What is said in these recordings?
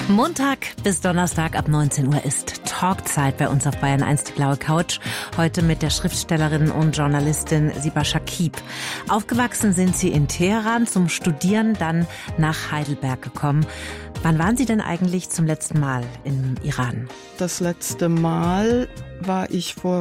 Montag bis Donnerstag ab 19 Uhr ist Talkzeit bei uns auf Bayern 1, die blaue Couch. Heute mit der Schriftstellerin und Journalistin Siba Shakib. Aufgewachsen sind Sie in Teheran, zum Studieren dann nach Heidelberg gekommen. Wann waren Sie denn eigentlich zum letzten Mal im Iran? Das letzte Mal war ich vor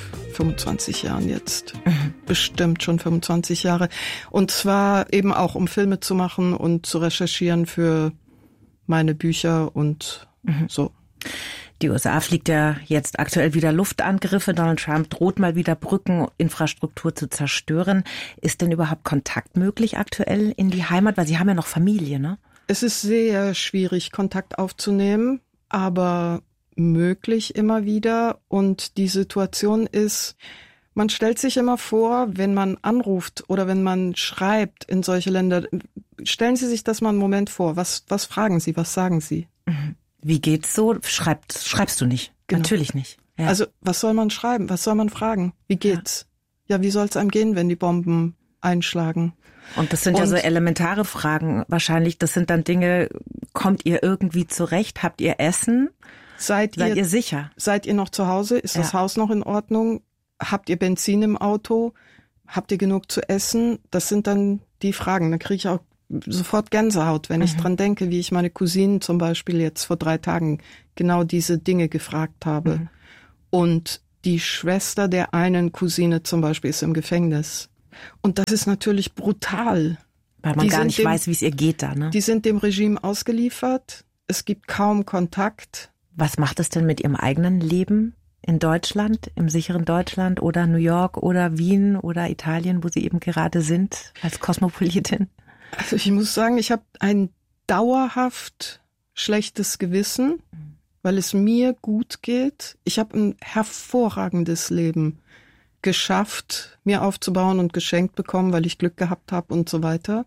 25 Jahren jetzt. Bestimmt schon 25 Jahre. Und zwar eben auch, um Filme zu machen und zu recherchieren für meine Bücher und so. Die USA fliegt ja jetzt aktuell wieder Luftangriffe. Donald Trump droht mal wieder Brückeninfrastruktur zu zerstören. Ist denn überhaupt Kontakt möglich aktuell in die Heimat? Weil Sie haben ja noch Familie, ne? Es ist sehr schwierig, Kontakt aufzunehmen, aber möglich immer wieder. Und die Situation ist, man stellt sich immer vor, wenn man anruft oder wenn man schreibt in solche Länder, stellen Sie sich das mal einen Moment vor. Was fragen Sie, was sagen Sie? Wie geht's so? Schreibst du nicht? Genau. Natürlich nicht. Ja. Also was soll man schreiben? Was soll man fragen? Wie geht's? Ja, wie soll es einem gehen, wenn die Bomben einschlagen? Und das sind ja so elementare Fragen wahrscheinlich. Das sind dann Dinge, kommt ihr irgendwie zurecht? Habt ihr Essen? Seid ihr sicher? Seid ihr noch zu Hause? Ist das Haus noch in Ordnung? Habt ihr Benzin im Auto? Habt ihr genug zu essen? Das sind dann die Fragen. Da kriege ich auch sofort Gänsehaut, wenn ich dran denke, wie ich meine Cousinen zum Beispiel jetzt vor 3 Tagen genau diese Dinge gefragt habe. Und die Schwester der einen Cousine zum Beispiel ist im Gefängnis. Und das ist natürlich brutal. Weil man gar nicht weiß, wie es ihr geht da, ne? Die sind dem Regime ausgeliefert. Es gibt kaum Kontakt. Was macht es denn mit Ihrem eigenen Leben in Deutschland, im sicheren Deutschland oder New York oder Wien oder Italien, wo Sie eben gerade sind, als Kosmopolitin? Also ich muss sagen, ich habe ein dauerhaft schlechtes Gewissen, weil es mir gut geht. Ich habe ein hervorragendes Leben geschafft, mir aufzubauen und geschenkt bekommen, weil ich Glück gehabt habe und so weiter.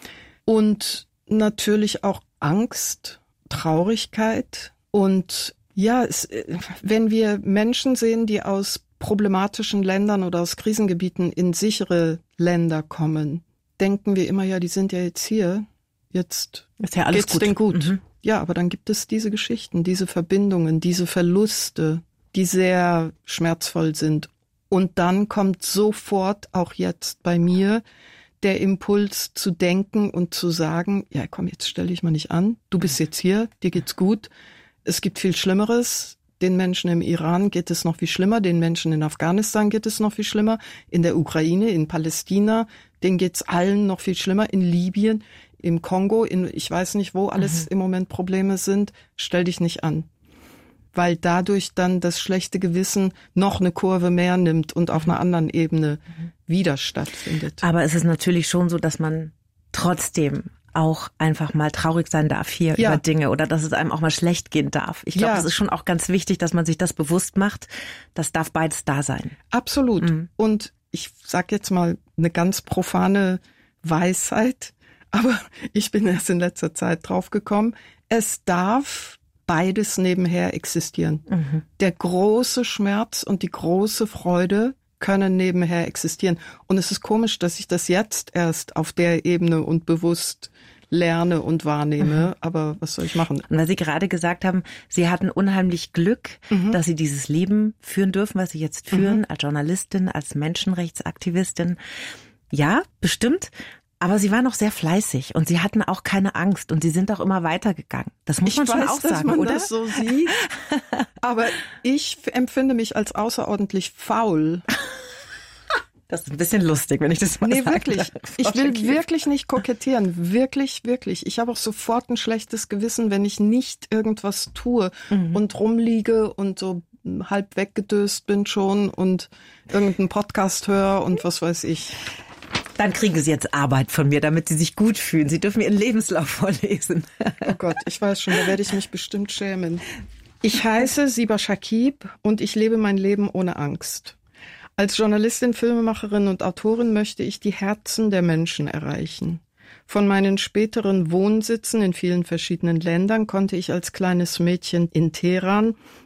Und natürlich auch Angst, Traurigkeit und ja, wenn wir Menschen sehen, die aus problematischen Ländern oder aus Krisengebieten in sichere Länder kommen, denken wir immer, ja, die sind ja jetzt hier, jetzt ist ja alles geht's denen gut. Ja, aber dann gibt es diese Geschichten, diese Verbindungen, diese Verluste, die sehr schmerzvoll sind. Und dann kommt sofort auch jetzt bei mir der Impuls zu denken und zu sagen, ja komm, jetzt stell dich mal nicht an, du bist jetzt hier, dir geht's gut. Es gibt viel Schlimmeres. Den Menschen im Iran geht es noch viel schlimmer. Den Menschen in Afghanistan geht es noch viel schlimmer. In der Ukraine, in Palästina, denen geht's allen noch viel schlimmer. In Libyen, im Kongo, ich weiß nicht, wo alles im Moment Probleme sind. Stell dich nicht an. Weil dadurch dann das schlechte Gewissen noch eine Kurve mehr nimmt und auf einer anderen Ebene wieder stattfindet. Aber es ist natürlich schon so, dass man trotzdem auch einfach mal traurig sein darf hier über Dinge oder dass es einem auch mal schlecht gehen darf. Ich glaube, es ist schon auch ganz wichtig, dass man sich das bewusst macht. Das darf beides da sein. Absolut. Und ich sag jetzt mal eine ganz profane Weisheit, aber ich bin erst in letzter Zeit drauf gekommen. Es darf beides nebenher existieren. Der große Schmerz und die große Freude können nebenher existieren. Und es ist komisch, dass ich das jetzt erst auf der Ebene und bewusst lerne und wahrnehme. Aber was soll ich machen? Und weil Sie gerade gesagt haben, Sie hatten unheimlich Glück, dass Sie dieses Leben führen dürfen, was Sie jetzt führen, als Journalistin, als Menschenrechtsaktivistin. Ja, bestimmt. Aber Sie waren auch sehr fleißig und Sie hatten auch keine Angst und Sie sind auch immer weitergegangen. Das muss man schon auch sagen, dass man oder? Das so sieht. Aber ich empfinde mich als außerordentlich faul. Das ist ein bisschen lustig, wenn ich das mal sage. Nee, wirklich. Ich will wirklich nicht kokettieren. Wirklich, wirklich. Ich habe auch sofort ein schlechtes Gewissen, wenn ich nicht irgendwas tue und rumliege und so halb weggedöst bin schon und irgendeinen Podcast höre und was weiß ich. Dann kriegen Sie jetzt Arbeit von mir, damit Sie sich gut fühlen. Sie dürfen Ihren Lebenslauf vorlesen. Oh Gott, ich weiß schon, da werde ich mich bestimmt schämen. Ich heiße Siba Shakib und ich lebe mein Leben ohne Angst. Als Journalistin, Filmemacherin und Autorin möchte ich die Herzen der Menschen erreichen. Von meinen späteren Wohnsitzen in vielen verschiedenen Ländern konnte ich als kleines Mädchen in Teheran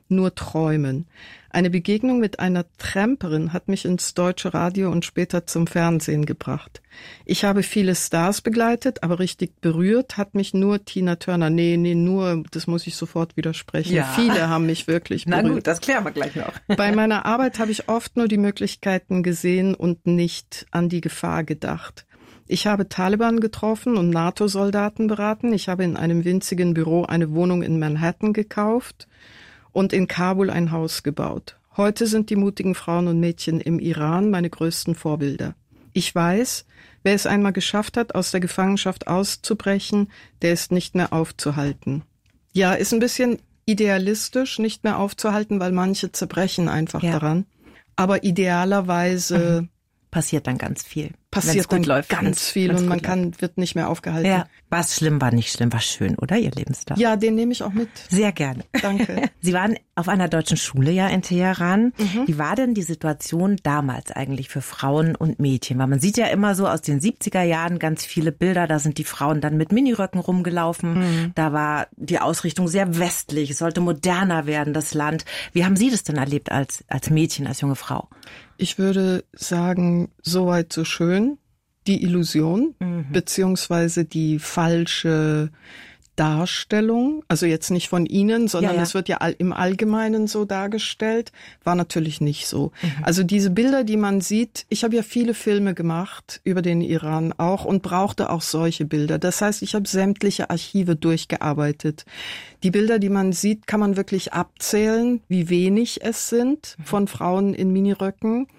nur träumen. Eine Begegnung mit einer Tramperin hat mich ins deutsche Radio und später zum Fernsehen gebracht. Ich habe viele Stars begleitet, aber richtig berührt hat mich nur Tina Turner. Nur, das muss ich sofort widersprechen. Ja. Viele haben mich wirklich berührt. Na gut, das klären wir gleich noch. Bei meiner Arbeit habe ich oft nur die Möglichkeiten gesehen und nicht an die Gefahr gedacht. Ich habe Taliban getroffen und NATO-Soldaten beraten. Ich habe in einem winzigen Büro eine Wohnung in Manhattan gekauft und in Kabul ein Haus gebaut. Heute sind die mutigen Frauen und Mädchen im Iran meine größten Vorbilder. Ich weiß, wer es einmal geschafft hat, aus der Gefangenschaft auszubrechen, der ist nicht mehr aufzuhalten. Ja, ist ein bisschen idealistisch, nicht mehr aufzuhalten, weil manche zerbrechen einfach daran. Aber idealerweise passiert dann ganz viel. Passiert dann läuft, ganz viel und man wird nicht mehr aufgehalten. Ja. War es schlimm, war nicht schlimm, war schön, oder Ihr Lebenslauf? Ja, den nehme ich auch mit. Sehr gerne. Danke. Sie waren auf einer deutschen Schule ja in Teheran. Wie war denn die Situation damals eigentlich für Frauen und Mädchen? Weil man sieht ja immer so aus den 70er Jahren ganz viele Bilder, da sind die Frauen dann mit Miniröcken rumgelaufen. Da war die Ausrichtung sehr westlich, es sollte moderner werden, das Land. Wie haben Sie das denn erlebt als Mädchen, als junge Frau? Ich würde sagen, soweit so schön. Die Illusion, beziehungsweise die falsche Darstellung, also jetzt nicht von Ihnen, sondern es wird ja im Allgemeinen so dargestellt, war natürlich nicht so. Also diese Bilder, die man sieht, ich habe ja viele Filme gemacht über den Iran auch und brauchte auch solche Bilder. Das heißt, ich habe sämtliche Archive durchgearbeitet. Die Bilder, die man sieht, kann man wirklich abzählen, wie wenig es sind von Frauen in Miniröcken.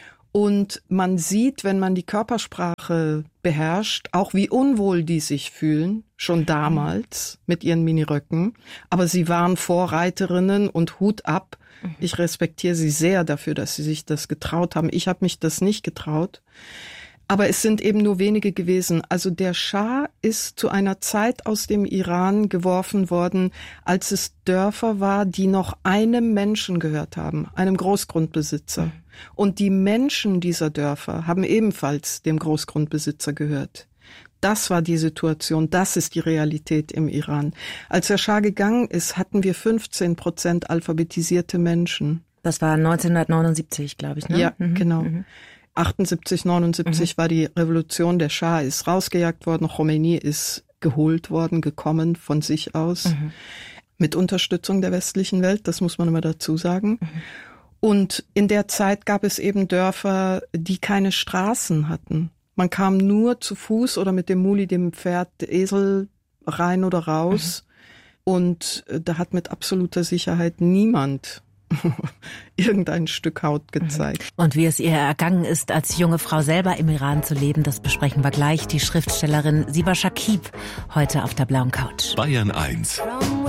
Und man sieht, wenn man die Körpersprache beherrscht, auch wie unwohl die sich fühlen, schon damals mit ihren Miniröcken. Aber sie waren Vorreiterinnen und Hut ab. Ich respektiere sie sehr dafür, dass sie sich das getraut haben. Ich habe mich das nicht getraut. Aber es sind eben nur wenige gewesen. Also der Schah ist zu einer Zeit aus dem Iran geworfen worden, als es Dörfer war, die noch einem Menschen gehört haben, einem Großgrundbesitzer. Und die Menschen dieser Dörfer haben ebenfalls dem Großgrundbesitzer gehört. Das war die Situation, das ist die Realität im Iran. Als der Schah gegangen ist, hatten wir 15% alphabetisierte Menschen. Das war 1979, glaube ich, ne? Ja, genau. 78, 79 war die Revolution, der Schah ist rausgejagt worden, Khomeini ist geholt worden, gekommen von sich aus, mit Unterstützung der westlichen Welt, das muss man immer dazu sagen. Und in der Zeit gab es eben Dörfer, die keine Straßen hatten. Man kam nur zu Fuß oder mit dem Muli, dem Pferd, Esel rein oder raus. Und da hat mit absoluter Sicherheit niemand irgendein Stück Haut gezeigt. Und wie es ihr ergangen ist, als junge Frau selber im Iran zu leben, das besprechen wir gleich. Die Schriftstellerin Siba Shakib heute auf der blauen Couch. Bayern 1